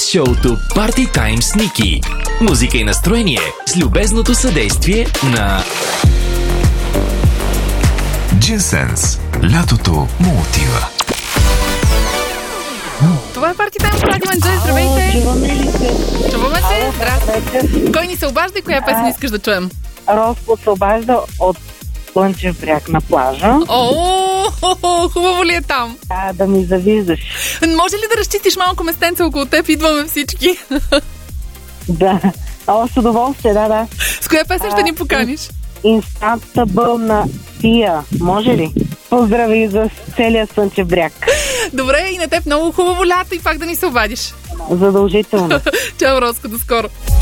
Шоуто Party Time с Ники. Музика и настроение с любезното съдействие на Джинсенс. Лятото му отива. Това е Party Time по Радио Анджей. Здравейте! Чуваме ли се? Чуваме се? Здрасти! Кой ни се обажда и коя песен искаш да чуем? Роско се обажда от Слънчев бряг на плажа. Хубаво ли е там? Да ми завиждаш. Може ли да разчистиш малко местенце около теб? Идваме всички. Да. С удоволствие, да. С коя песен ще ни поканиш? Инстанта бълна Тия. Може ли? Поздрави за целия Слънчев бряг. Добре, и на теб много хубаво лято и пак да ни се обадиш. Задължително. Чао, Роско, до скоро.